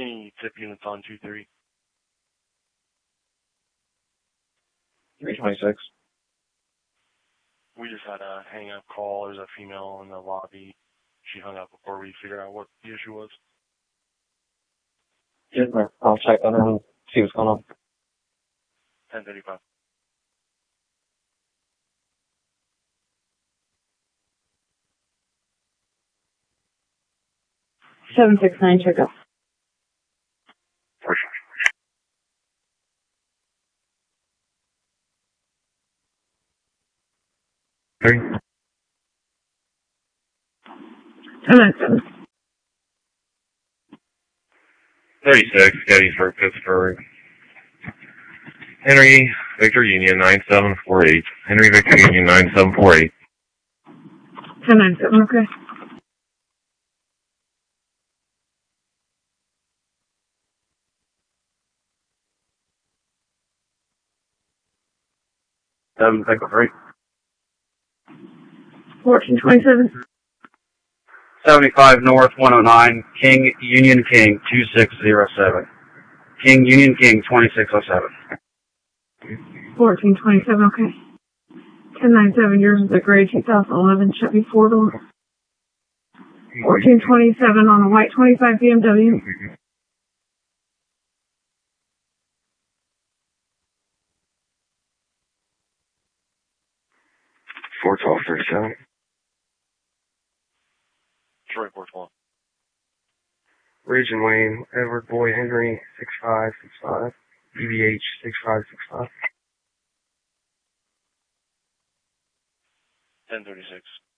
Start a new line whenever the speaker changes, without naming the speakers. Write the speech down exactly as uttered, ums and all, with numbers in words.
Any tip units on two three?
three twenty-six.
We just had a hang-up call. There's a female in the lobby. She hung up before we figured out what the issue was.
Yeah, I'll check on her and see what's going on.
ten thirty-five.
seven six nine, check up.
Three.
seven seven.
thirty-six, Gettysburg, Pittsburgh. Henry Victor Union nine seven four eight. Henry Victor Union nine seven four eight.
ten nine seven, okay.
seven six three.
fourteen twenty-seven.
seventy-five North one oh nine, King Union King two six zero seven. King Union King twenty-six oh seven.
fourteen twenty-seven, okay. ten ninety-seven, yours is a gray two thousand eleven Chevy four door. fourteen twenty-seven on a white twenty-five B M W.
four twelve thirty-seven.
Troy four twelve.
Region Wayne, Edward Boy Henry six five six five. B B H six five six five.
ten thirty-six.